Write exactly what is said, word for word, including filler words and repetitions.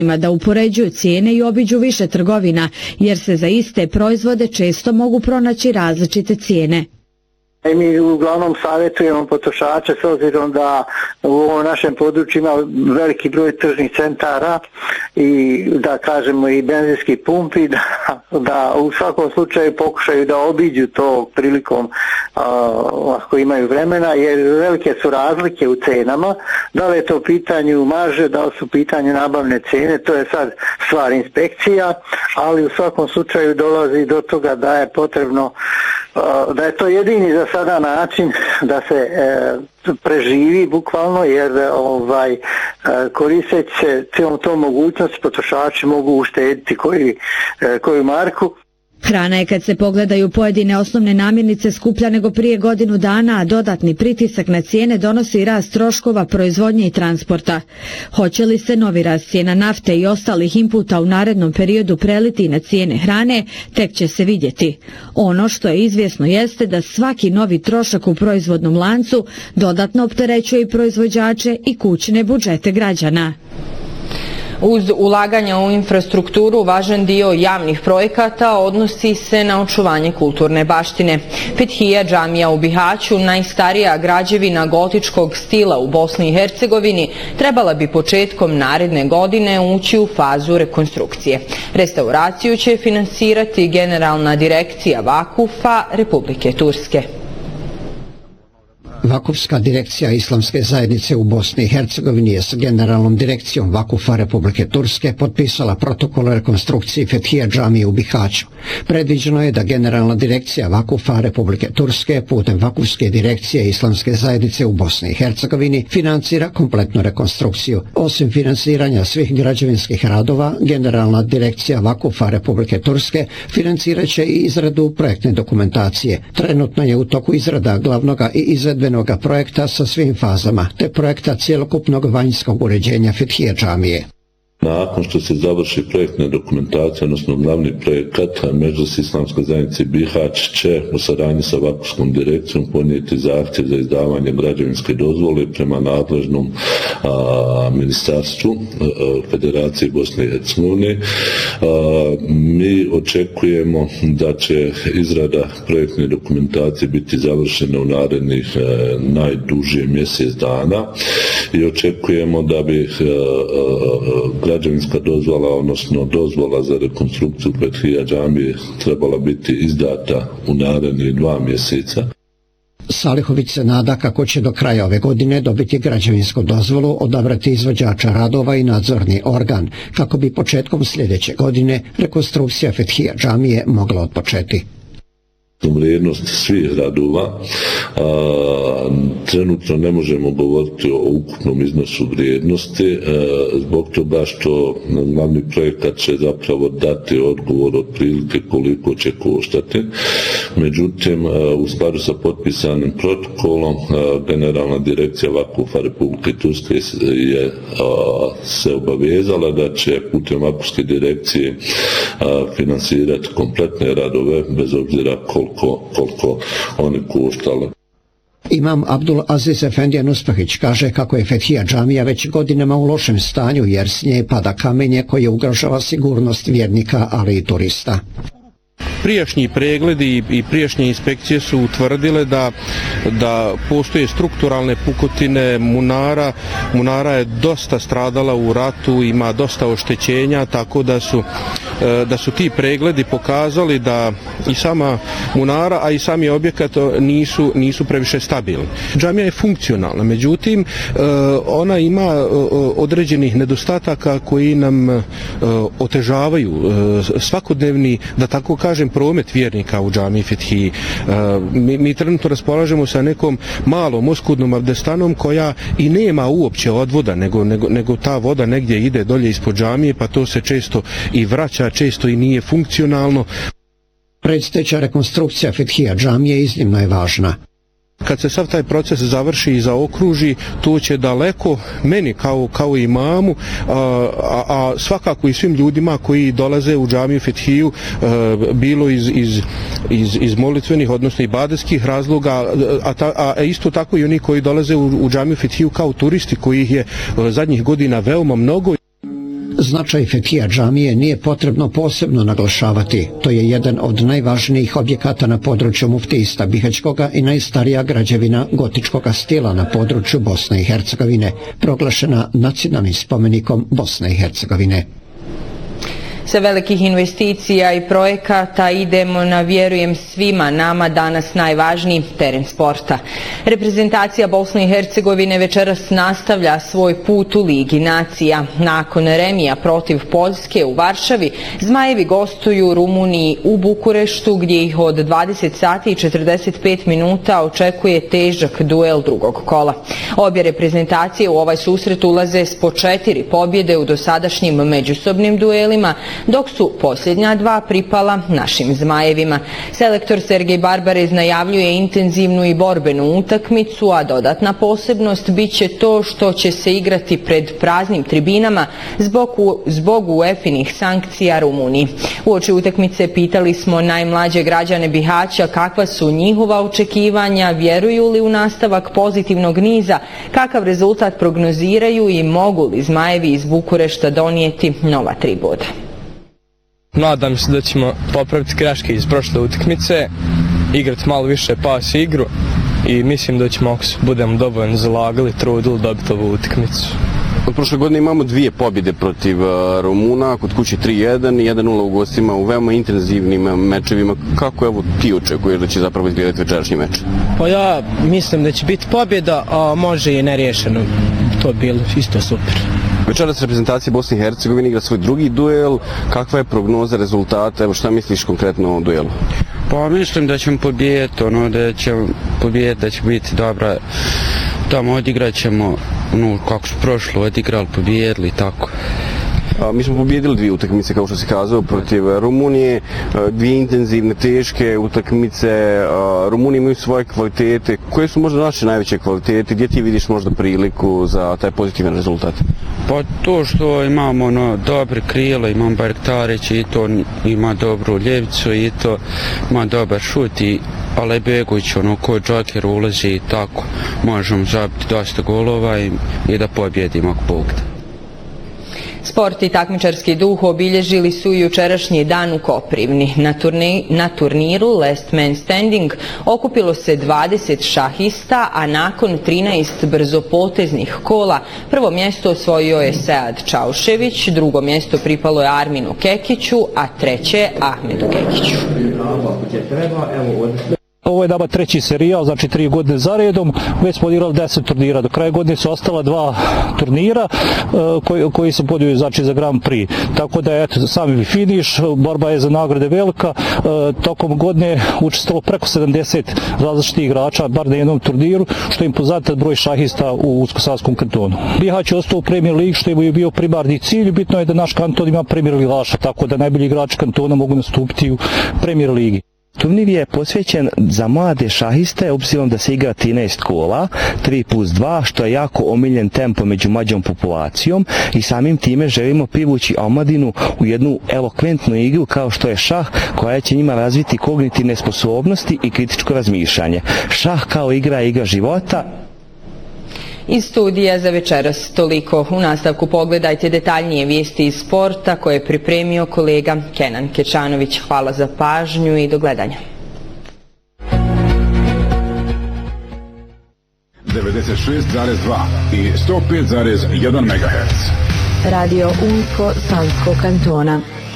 da upoređuju cijene i obiđu više trgovina, jer se za iste proizvode često mogu pronaći različite cijene. I mi uglavnom savjetujemo potrošače s obzirom da u ovom našem području ima veliki broj tržnih centara i da kažemo i benzinskih pumpi, da, da u svakom slučaju pokušaju da obiđu to prilikom a, ako imaju vremena, jer velike su razlike u cenama, da li je to u pitanju marže, da li su u pitanju nabavne cijene, to je sad stvar inspekcija, ali u svakom slučaju dolazi do toga da je potrebno, a, da je to jedini za sada način da se e, preživi bukvalno, jer ovaj e, koristeći se cijelom tom mogućnost potrošači mogu uštediti koji, e, koju marku. Hrana je, kad se pogledaju pojedine osnovne namirnice, skuplja nego prije godinu dana, a dodatni pritisak na cijene donosi rast troškova proizvodnje i transporta. Hoće li se novi rast cijena nafte i ostalih inputa u narednom periodu preliti na cijene hrane, tek će se vidjeti. Ono što je izvjesno jeste da svaki novi trošak u proizvodnom lancu dodatno opterećuje i proizvođače i kućne budžete građana. Uz ulaganja u infrastrukturu, važan dio javnih projekata odnosi se na očuvanje kulturne baštine. Fethija džamija u Bihaću, najstarija građevina gotičkog stila u Bosni i Hercegovini, trebala bi početkom naredne godine ući u fazu rekonstrukcije. Restauraciju će finansirati Generalna direkcija Vakufa Republike Turske. Vakufska direkcija Islamske zajednice u Bosni i Hercegovini je s Generalnom direkcijom Vakufa Republike Turske potpisala protokol o rekonstrukciji Fethija džamije u Bihaću. Predviđeno je da Generalna direkcija Vakufa Republike Turske putem Vakufske direkcije Islamske zajednice u Bosni i Hercegovini financira kompletnu rekonstrukciju. Osim financiranja svih građevinskih radova, Generalna direkcija Vakufa Republike Turske financirat će i izradu projektne dokumentacije. Trenutno je u toku izrada glavnog i izvedbenog projekta sa svim fazama, te projekta cjelokupnog vanjskog uređenja Fethija džamije. Nakon što se završi projektna dokumentacija, odnosno glavni projekat, Medžlis Islamske zajednice Bihać će u saradnji sa Vakufskom direkcijom podnijeti zahtjev za izdavanje građevinske dozvole prema nadležnom a, ministarstvu a, Federacije Bosne i Hercegovine. Mi očekujemo da će izrada projektne dokumentacije biti završena u narednih a, najduže mjesec dana i očekujemo da bi a, a, građevinska dozvola, odnosno dozvola za rekonstrukciju Fethija džamije trebala biti izdata u narednih dva mjeseca. Salihović se nada kako će do kraja ove godine dobiti građevinsku dozvolu, odabrati izvođača radova i nadzorni organ, kako bi početkom sljedeće godine rekonstrukcija Fethija džamije mogla otpočeti. Vrijednost svih radova, a, trenutno ne možemo govoriti o ukupnom iznosu vrijednosti, a, zbog toga što glavni projekat će zapravo dati odgovor otprilike koliko će koštati. Međutim, a, u skladu sa potpisanim protokolom, a, Generalna direkcija Vakufa Republike Turske je a, se obavezala da će putem Vakufske direkcije a, finansirati kompletne radove bez obzira koliko Koliko, koliko oni koštali. Imam Abdul Aziz Efendija Nuspahić kaže kako je Fethija džamija već godinama u lošem stanju jer s nje pada kamenje koje ugrožava sigurnost vjernika, ali i turista. Prijašnji pregledi i prijašnje inspekcije su utvrdile da, da postoje strukturalne pukotine munara. Munara je dosta stradala u ratu, ima dosta oštećenja, tako da su, da su ti pregledi pokazali da i sama munara, a i sami objekat nisu, nisu previše stabilni. Džamija je funkcionalna, međutim ona ima određenih nedostataka koji nam otežavaju svakodnevni, da tako kažem, promet vjernika u džamiji Fethiji. Mi, mi trenutno raspolažemo sa nekom malom oskudnom abdestanom koja i nema uopće odvoda, nego, nego, nego ta voda negdje ide dolje ispod džamije, pa to se često i vraća, često i nije funkcionalno. Predstojeća rekonstrukcija Fethija džamije iznimno je važna. Kad se sav taj proces završi i zaokruži, to će daleko meni kao, kao imamu, a, a, a svakako i svim ljudima koji dolaze u džamiju Fethiju, a, bilo iz, iz, iz, iz molitvenih, odnosno ibadetskih razloga, a, ta, a isto tako i oni koji dolaze u, u džamiju Fethiju kao turisti, kojih je a, zadnjih godina veoma mnogo. Značaj Fethija džamije nije potrebno posebno naglašavati. To je jedan od najvažnijih objekata na području muftijstva Bihaćkoga i najstarija građevina gotičkog stila na području Bosne i Hercegovine, proglašena nacionalnim spomenikom Bosne i Hercegovine. Sa velikih investicija i projekata idemo na, vjerujem svima nama, danas najvažniji teren sporta. Reprezentacija Bosne i Hercegovine večeras nastavlja svoj put u Ligi nacija. Nakon remija protiv Poljske u Varšavi, Zmajevi gostuju Rumuniji u Bukureštu, gdje ih od dvadeset sati i četrdeset pet minuta očekuje težak duel drugog kola. Obje reprezentacije u ovaj susret ulaze s po četiri pobjede u dosadašnjim međusobnim duelima, dok su posljednja dva pripala našim Zmajevima. Selektor Sergej Barbarez najavljuje intenzivnu i borbenu utakmicu, a dodatna posebnost bit će to što će se igrati pred praznim tribinama zbog, zbog UEFA-inih sankcija Rumuniji. Uoči utakmice pitali smo najmlađe građane Bihaća kakva su njihova očekivanja, vjeruju li u nastavak pozitivnog niza, kakav rezultat prognoziraju i mogu li Zmajevi iz Bukurešta donijeti nova tri boda. Nadam se da ćemo popraviti greške iz prošle utakmice, igrati malo više pas igru i mislim da ćemo, ako se budemo dovoljno zalagali, trudili dobiti ovu utakmicu. Od prošle godine imamo dvije pobjede protiv Rumuna, kod kuće tri jedan i jedan nula u gostima u veoma intenzivnim mečevima. Kako evo ti očekuješ da će zapravo izgledati večerašnji meč? Pa ja mislim da će biti pobjeda, a može i neriješeno. To bilo isto super. Večeras reprezentacija Bosne i Hercegovine igra svoj drugi duel. Kakva je prognoza rezultata? Evo šta misliš konkretno o duelu? Pa mislim da ćemo pobijeti, ono da ćemo pobijeti, da će biti dobra. Tamo odigrat ćemo, no, kako su prošlo, odigrali, pobijedili i tako. A, mi smo pobijedili dvije utakmice, kao što si kazao, protiv Rumunije, dvije intenzivne, teške utakmice. A, Rumunije imaju svoje kvalitete. Koje su možda naše najveće kvalitete? Gdje ti vidiš možda priliku za taj pozitivan rezultat? Pa to što imamo ono, dobre krile, imam Barktarić i to ima dobru ljevicu i to ima dobar šut i Alejbegović, ono, ko džoker ulazi i tako možemo zabiti dosta golova i, i da pobjedimo ako Bog da. Sport i takmičarski duh obilježili su jučerašnji dan u Koprivni. Na, turni, na turniru Last Man Standing okupilo se dvadeset šahista, a nakon trinaest brzopoteznih kola prvo mjesto osvojio je Sead Čaušević, drugo mjesto pripalo je Arminu Kekiću, a treće Ahmedu Kekiću. Ovo je nama treći serijal, znači tri godine za redom, već smo odigrali deset turnira. Do kraja godine su ostala dva turnira uh, koji, koji se podiju znači, za Grand Prix. Tako da je eto, sami finiš, borba je za nagrade velika. Uh, tokom godine učestvovalo preko sedamdeset različitih igrača, bar na jednom turniru, što je impozantan broj šahista u Usko-Savskom kantonu. Bihać je ostao u Premier League, što je bio primarni cilj. Bitno je da naš kanton ima Premier ligaša, tako da najbolji igrači kantona mogu nastupiti u Premier Ligi. Turnir je posvećen za mlade šahiste, obzirom da se igra trinaest kola, tri plus dva, što je jako omiljen tempo među mlađom populacijom i samim time želimo privući omladinu u jednu elokventnu igru kao što je šah, koja će njima razviti kognitivne sposobnosti i kritičko razmišljanje. Šah kao igra je igra života. Iz studija za večeras toliko. U nastavku pogledajte detaljnije vijesti iz sporta koje je pripremio kolega Kenan Kečanović. Hvala za pažnju i do gledanja. devedeset šest zarez dva i sto pet zarez jedan megaherc. Radio Unsko Savskog kantona.